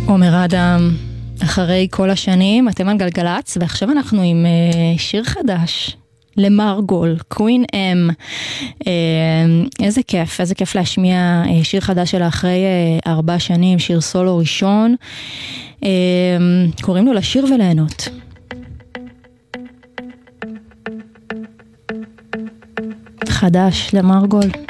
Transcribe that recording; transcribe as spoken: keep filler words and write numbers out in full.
עומר אדם, אחרי כל השנים, אתם על גלגלץ, ועכשיו אנחנו עם uh, שיר חדש, למרגול, קווין אם. uh, איזה כיף, איזה כיף להשמיע uh, שיר חדש שלה אחרי uh, ארבע שנים, שיר סולו ראשון. uh, קוראים לו לשיר וליהנות. חדש למרגול.